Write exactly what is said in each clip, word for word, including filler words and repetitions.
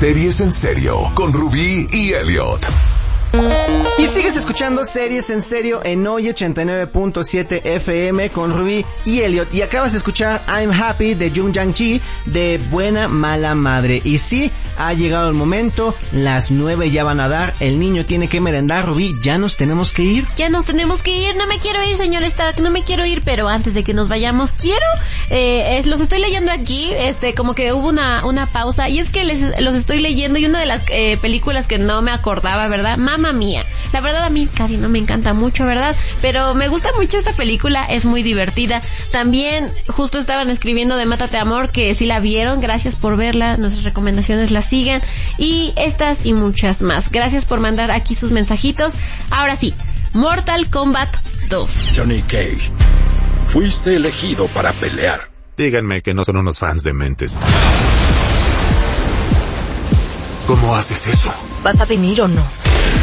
Series en Serio con Rubí y Elliot. Y sigues escuchando Series en Serio en hoy ochenta y nueve punto siete F M con Rubí y Elliot. Y acabas de escuchar I'm Happy de Jung Yang Ji de Buena Mala Madre. Y sí, ha llegado el momento, las nueve ya van a dar, el niño tiene que merendar. Rubí, ya nos tenemos que ir. Ya nos tenemos que ir, no me quiero ir, señor Stark, no me quiero ir, pero antes de que nos vayamos, quiero, eh, es, los estoy leyendo aquí, este, como que hubo una, una pausa, y es que les, los estoy leyendo, y una de las eh, películas que no me acordaba, ¿verdad? Mamma Mía. La verdad a mí casi no me encanta mucho, ¿verdad? Pero me gusta mucho esta película, es muy divertida. También justo estaban escribiendo de Mátate Amor, que sí la vieron, gracias por verla, nuestras recomendaciones las siguen, y estas y muchas más. Gracias por mandar aquí sus mensajitos. Ahora sí, Mortal Kombat dos. Johnny Cage, fuiste elegido para pelear. Díganme que no son unos fans dementes. ¿Cómo haces eso? ¿Vas a venir o no?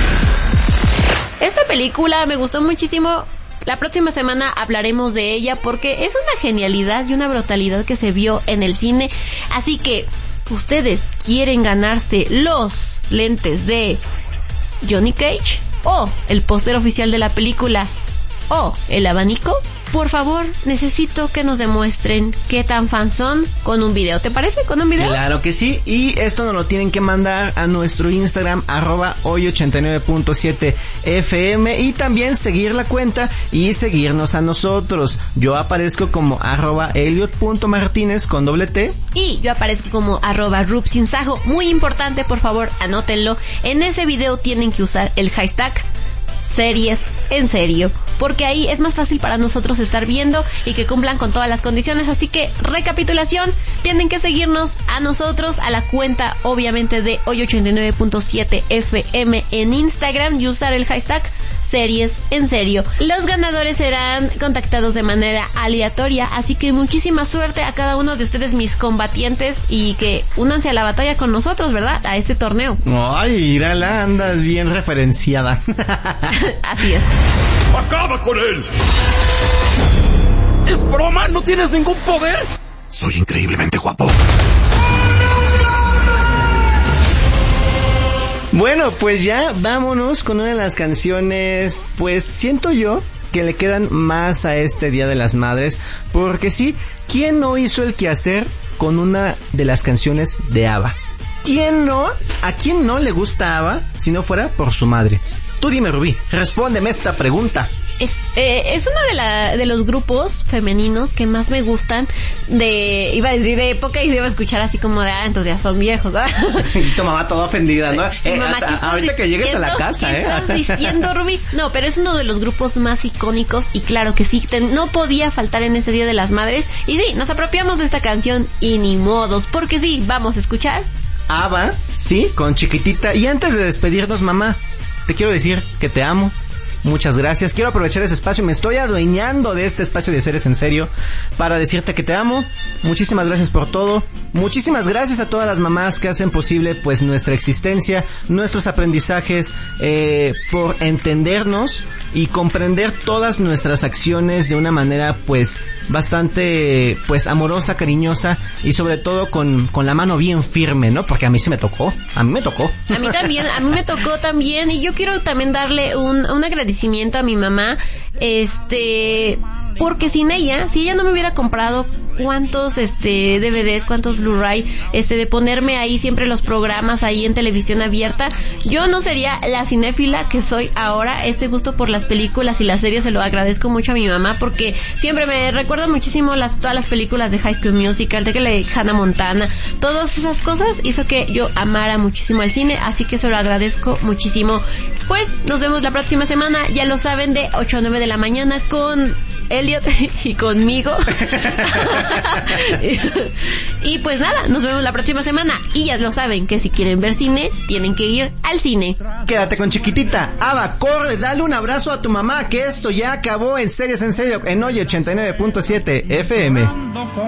Esta película me gustó muchísimo. La próxima semana hablaremos de ella porque es una genialidad y una brutalidad que se vio en el cine. Así que, ¿ustedes quieren ganarse los lentes de Johnny Cage? ¿O el póster oficial de la película? ¿O el abanico? Por favor, necesito que nos demuestren qué tan fans son con un video. ¿Te parece? ¿Con un video? Claro que sí. Y esto nos lo tienen que mandar a nuestro Instagram, arroba hoy ochenta y nueve punto siete F M. Y también seguir la cuenta y seguirnos a nosotros. Yo aparezco como arroba Elliot.martínez con doble T. Y yo aparezco como arroba Rubsinsajo. Muy importante, por favor, anótenlo. En ese video tienen que usar el hashtag Series en Serio, porque ahí es más fácil para nosotros estar viendo y que cumplan con todas las condiciones. Así que, recapitulación, tienen que seguirnos a nosotros, a la cuenta obviamente de hoy ochenta y nueve punto siete F M en Instagram, y usar el hashtag Series en Serio. Los ganadores serán contactados de manera aleatoria, así que muchísima suerte a cada uno de ustedes, mis combatientes, y que únanse a la batalla con nosotros, ¿verdad? A este torneo. Ay, Irala, andas bien referenciada. Así es. ¡Acaba con él! ¿Es broma? ¿No tienes ningún poder? Soy increíblemente guapo. Bueno, pues ya vámonos con una de las canciones, pues siento yo que le quedan más a este Día de las Madres, porque sí, ¿quién no hizo el quehacer con una de las canciones de ABBA? ¿Quién no? ¿A quién no le gusta ABBA si no fuera por su madre? Tú dime, Rubí, respóndeme esta pregunta. Es, eh, es uno de, la, de los grupos femeninos que más me gustan, de, iba a decir de época, y iba a escuchar así como de, ah, entonces ya son viejos, ¿verdad? Y tu mamá toda ofendida, ¿no? Eh, mamá, hasta, ahorita que llegues a la casa, ¿qué ¿eh? estás diciendo, Rubí? No, pero es uno de los grupos más icónicos, y claro que sí, te, no podía faltar en ese Día de las Madres, y sí, nos apropiamos de esta canción, y ni modos, porque sí, vamos a escuchar ABBA, sí, con Chiquitita. Y antes de despedirnos, mamá, te quiero decir que te amo. Muchas gracias. Quiero aprovechar ese espacio, me estoy adueñando de este espacio de Series en Serio para decirte que te amo. Muchísimas gracias por todo. Muchísimas gracias a todas las mamás que hacen posible pues nuestra existencia, nuestros aprendizajes, eh, por entendernos y comprender todas nuestras acciones de una manera pues bastante pues amorosa, cariñosa, y sobre todo con, con la mano bien firme, ¿no? Porque a mí sí me tocó, a mí me tocó. A mí también, a mí me tocó también, y yo quiero también darle un, un agradecimiento a mi mamá, este, porque sin ella, si ella no me hubiera comprado cuántos este D V Ds, cuántos Blu-ray, este de ponerme ahí siempre los programas ahí en televisión abierta, yo no sería la cinéfila que soy ahora. Este gusto por las películas y las series se lo agradezco mucho a mi mamá, porque siempre me recuerda muchísimo las todas las películas de High School Musical, de que le Hannah Montana, todas esas cosas hizo que yo amara muchísimo el cine, así que se lo agradezco muchísimo. Pues nos vemos la próxima semana, ya lo saben, de ocho a nueve de la mañana con Elliot y conmigo. Y pues nada, nos vemos la próxima semana. Y ya lo saben, que si quieren ver cine, tienen que ir al cine. Quédate con Chiquitita. ABBA, corre, dale un abrazo a tu mamá, que esto ya acabó en Series en Serio en hoy ochenta y nueve punto siete F M.